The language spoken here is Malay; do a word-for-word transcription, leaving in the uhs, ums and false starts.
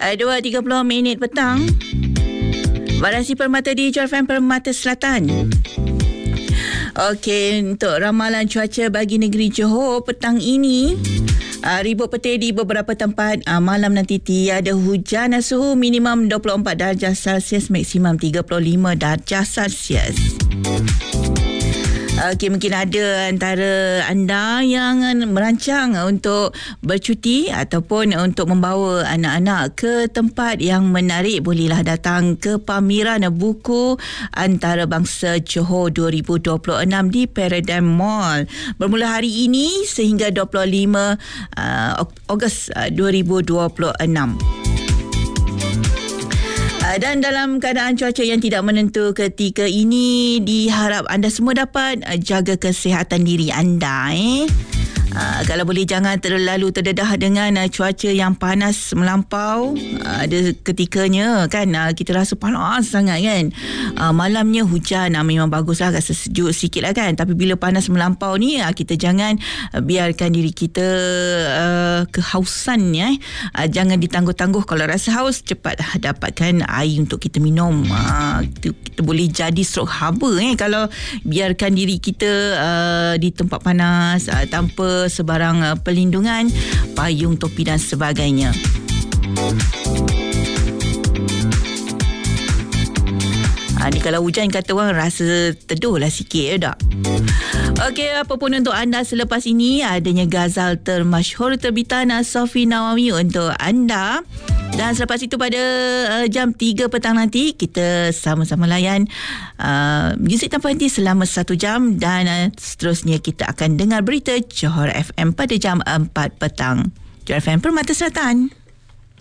dua tiga puluh minit petang. Variasi Permata di Johor F M Permata Selatan. Okey, untuk ramalan cuaca bagi negeri Johor petang ini, Uh, ribut petir di beberapa tempat. uh, Malam nanti tiada hujan. Suhu minimum dua puluh empat darjah Celsius, maksimum tiga puluh lima darjah Celsius. Okey, mungkin ada antara anda yang merancang untuk bercuti ataupun untuk membawa anak-anak ke tempat yang menarik, bolehlah datang ke pameran buku antarabangsa Johor dua ribu dua puluh enam di Paradigm Mall. Bermula hari ini sehingga dua puluh lima uh, Ogos uh, dua ribu dua puluh enam. Dan dalam keadaan cuaca yang tidak menentu ketika ini, diharap anda semua dapat jaga kesihatan diri anda. Eh? Uh, kalau boleh jangan terlalu terdedah dengan uh, cuaca yang panas melampau. Uh, ada ketikanya kan uh, kita rasa panas sangat kan. Uh, malamnya hujan, uh, memang baguslah, rasa sejuk sikit lah kan. Tapi bila panas melampau ni, uh, kita jangan uh, biarkan diri kita uh, kehausan ya. Uh, jangan ditangguh-tangguh. Kalau rasa haus, cepat uh, dapatkan air untuk kita minum. Uh, kita, kita boleh jadi stroke haba eh kalau biarkan diri kita uh, di tempat panas uh, tanpa sebarang uh, perlindungan, payung, topi dan sebagainya. Ha, ni kalau hujan kata orang rasa teduh lah sikit ya tak? Okey, apa pun untuk anda selepas ini, adanya ghazal termasyhur terbitan Sofi Nawawi untuk anda. Dan selepas itu pada uh, jam tiga petang nanti, kita sama-sama layan uh, muzik tanpa henti selama satu jam. Dan uh, seterusnya kita akan dengar berita Johor F M pada jam empat petang. Johor F M Permata Selatan.